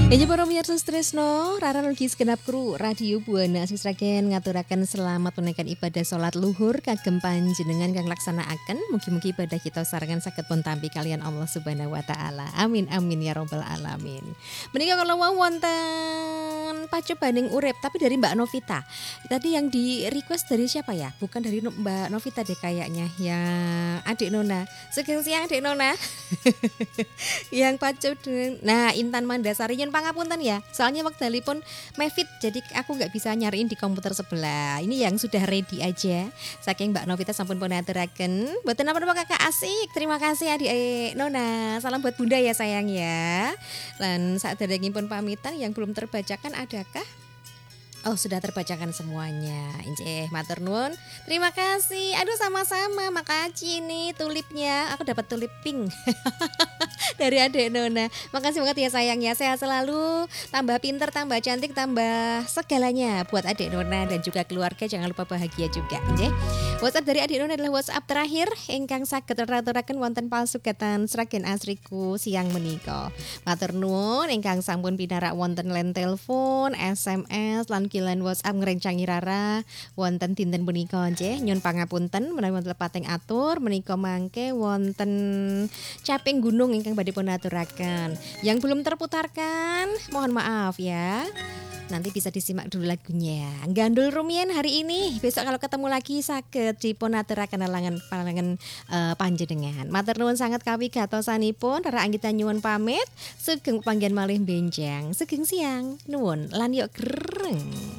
Ya para pemirsa Tresno, Rara Nugi segenap kru Radio Buana Sisragen ngaturaken selamat menunaikan ibadah salat luhur kagem panjenengan kang laksanakaken. Mugi-mugi ibadah kita sarengan saged pun tampi kalian Allah Subhanahu wa taala. Amin amin ya rabbal alamin. Menika kala wonten pacobaning urip tapi dari Mbak Novita. Tadi yang di request dari siapa ya? Bukan dari Mbak Novita deh kayaknya. Yang Adik Nona. Sugeng siang Adik Nona. Yang pacu dengan Intan Mandasari nyun pangapunten ya. Soalnya wekdalipun mevit jadi aku nggak bisa nyariin di komputer sebelah. Ini yang sudah ready aja. Saking Mbak Novita sampun pun aturaken. Mboten napa-napa Kakak asik. Terima kasih Adik Nona. Salam buat Bunda ya sayang ya. Lan saderengipun pamitan yang belum terbacakan adakah? Oh sudah terbacakan semuanya. Injih matur nuwun. Terima kasih. Aduh sama-sama. Makasih nih tulipnya. Aku dapat tulip pink dari Adik Nona. Makasih banget ya sayang ya. Sehat selalu. Tambah pinter, tambah cantik, tambah segalanya buat Adik Nona dan juga keluarga. Jangan lupa bahagia juga. Injih. WhatsApp dari Adik Nona adalah WhatsApp terakhir ingkang saged raturaken wonten palsugatan Sragen Asriku siang menika. Matur nuwun ingkang sampun pinarak wonten line telepon, SMS lan kilen WhatsApp ngrencangi Rara wonten dinten punika nggih nyun pangapunten menawi wonten lepating atur menika mangke wonten caping gunung ingkang badhe pun aturaken. Yang belum terputarkan mohon maaf ya. Nanti bisa disimak dulu lagunya. Gandul rumiyin hari ini. Besok kalau ketemu lagi saged dipun aturaken palangan panjenengan. Matur nuwun sanget kawigatosanipun Rara Anggita nyuwun pamit. Sugeng panggen malih benjang. Sugeng siang. Nuwun lan yok greng.